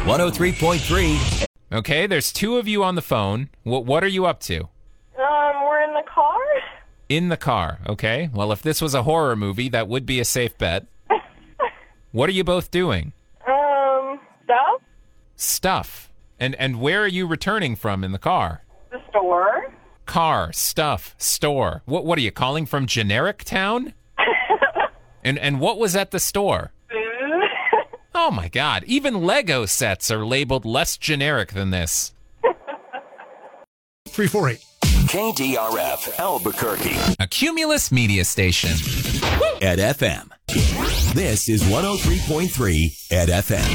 103.3. Okay, there's two of you on the phone. What are you up to? We're in the car. In the car, okay. Well, if this was a horror movie, that would be a safe bet. What are you both doing? Stuff. Stuff. And where are you returning from in the car? The store. Car, stuff, store. What are you calling from generic town? And what was at the store? Food. Oh my God, even Lego sets are labeled less generic than this. 348. KDRF Albuquerque A Cumulus media station. at FM. This is 103.3 at FM.